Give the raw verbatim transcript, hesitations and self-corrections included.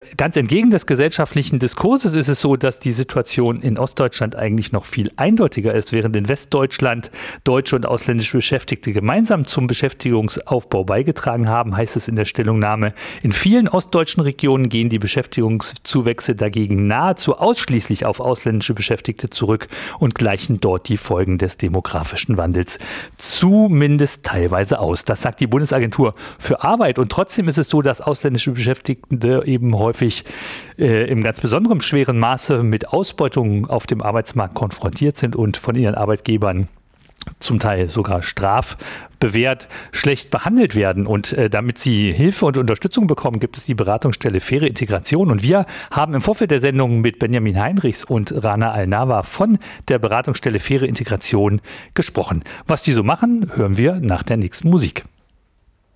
ganz entgegen des gesellschaftlichen Diskurses ist es so, dass die Situation in Ostdeutschland eigentlich noch viel eindeutiger ist. Während in Westdeutschland deutsche und ausländische Beschäftigte gemeinsam zum Beschäftigungsaufbau beigetragen haben, heißt es in der Stellungnahme, in vielen ostdeutschen Regionen gehen die Beschäftigungszuwächse dagegen nahezu ausschließlich auf ausländische Beschäftigte zurück und gleichen dort die Folgen des demografischen Wandels zumindest teilweise aus. Das sagt die Bundesagentur für Arbeit. Und trotzdem ist es so, dass ausländische Beschäftigte eben häufig äh, im ganz besonderen schweren Maße mit Ausbeutung auf dem Arbeitsmarkt konfrontiert sind und von ihren Arbeitgebern zum Teil sogar strafbewehrt schlecht behandelt werden. Und äh, damit sie Hilfe und Unterstützung bekommen, gibt es die Beratungsstelle Faire Integration. Und wir haben im Vorfeld der Sendung mit Benjamin Heinrichs und Rana Al-Nawa von der Beratungsstelle Faire Integration gesprochen. Was die so machen, hören wir nach der nächsten Musik.